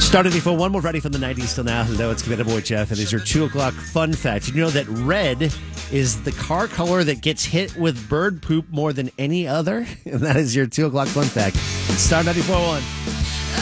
Started before one more ready from the 90s till now. Hello, it's Commander Boy Jeff, and it's your 2 o'clock fun fact. Did you know that red is the car color that gets hit with bird poop more than any other? And that is your 2 o'clock fun fact. Star 94.1.